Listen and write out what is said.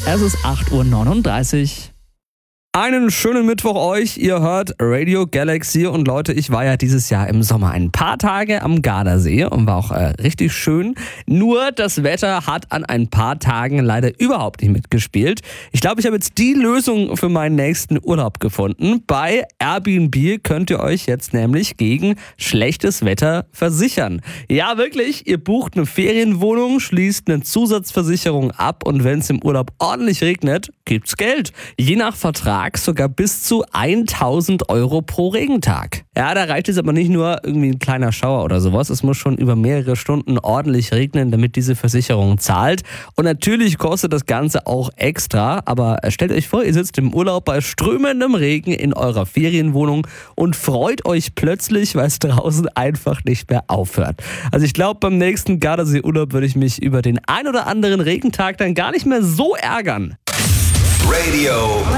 Es ist 8:39 Uhr. Einen schönen Mittwoch euch. Ihr hört Radio Galaxy und Leute, ich war ja dieses Jahr im Sommer ein paar Tage am Gardasee und war auch richtig schön. Nur das Wetter hat an ein paar Tagen leider überhaupt nicht mitgespielt. Ich glaube, ich habe jetzt die Lösung für meinen nächsten Urlaub gefunden. Bei Airbnb könnt ihr euch jetzt nämlich gegen schlechtes Wetter versichern. Ja, wirklich, ihr bucht eine Ferienwohnung, schließt eine Zusatzversicherung ab und wenn es im Urlaub ordentlich regnet, gibt's Geld. Je nach Vertrag sogar bis zu 1.000 Euro pro Regentag. Ja, da reicht es aber nicht nur irgendwie ein kleiner Schauer oder sowas. Es muss schon über mehrere Stunden ordentlich regnen, damit diese Versicherung zahlt. Und natürlich kostet das Ganze auch extra. Aber stellt euch vor, ihr sitzt im Urlaub bei strömendem Regen in eurer Ferienwohnung und freut euch plötzlich, weil es draußen einfach nicht mehr aufhört. Also ich glaube, beim nächsten Gardasee-Urlaub würde ich mich über den ein oder anderen Regentag dann gar nicht mehr so ärgern. Radio